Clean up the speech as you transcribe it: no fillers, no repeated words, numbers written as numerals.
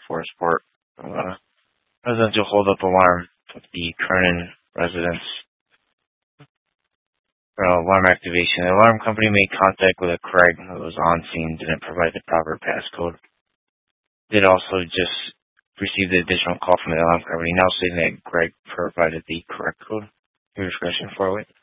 Forest Park. Residential hold-up alarm with the Kernan residence. Alarm activation. The alarm company made contact with a Craig who was on scene, didn't provide the proper passcode. Did also just receive the additional call from the alarm company, now stating that Greg provided the correct code. Your discretion for it.